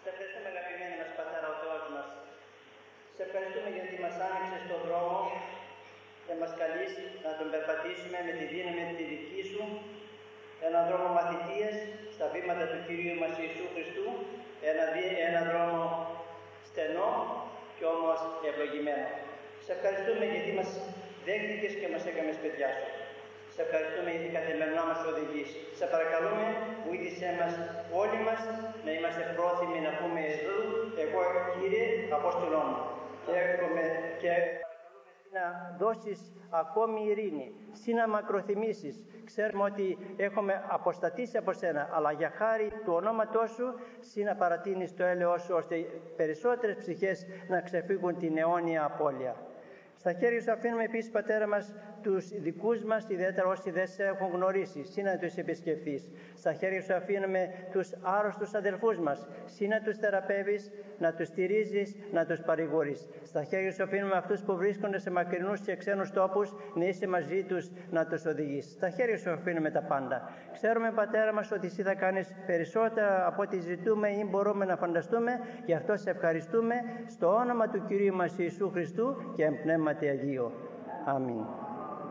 Σε ευχαριστούμε, αγαπημένοι μας Πατέρα ο Θεός μας. Σε ευχαριστούμε γιατί μας άνοιξες τον δρόμο και μας καλείς να τον περπατήσουμε με τη δύναμη τη δική σου, έναν δρόμο μαθητείας στα βήματα του Κυρίου μας Ιησού Χριστού, ένα δρόμο στενό και όμως ευλογημένο. Σε ευχαριστούμε γιατί μας δέχτηκες και μας έκαμες παιδιά σου. Σε ευχαριστούμε γιατί καθημερινά μας οδηγείς. Σε παρακαλούμε, βοήθησέ μας όλοι μας να είμαστε πρόθυμοι να πούμε εδώ, εγώ Κύριε, Απόστολό μου. Και να δώσεις ακόμη ειρήνη, συ να μακροθυμήσεις. Ξέρουμε ότι έχουμε αποστατήσει από σένα, αλλά για χάρη του ονόματός σου, συ να παρατείνεις το έλεος σου, ώστε περισσότερες ψυχές να ξεφύγουν την αιώνια απώλεια. Στα χέρια σου αφήνουμε επίσης, Πατέρα μας, τους δικούς μας, ιδιαίτερα όσοι δεν σε έχουν γνωρίσει, συ να τους επισκεφθείς. Στα χέρια σου αφήνουμε τους άρρωστους αδελφούς μας, συ να τους θεραπεύεις, να τους στηρίζεις, να τους παρηγορείς. Στα χέρια σου αφήνουμε αυτούς που βρίσκονται σε μακρινούς και ξένους τόπους, να είσαι μαζί τους, να τους οδηγείς. Στα χέρια σου αφήνουμε τα πάντα. Ξέρουμε, Πατέρα μας, ότι εσύ θα κάνεις περισσότερα από ό,τι ζητούμε ή μπορούμε να φανταστούμε. Γι' αυτό σε ευχαριστούμε στο όνομα του Κυρίου μας Ιησού Χριστού και εν πνεύματι Αγίου. Αμήν.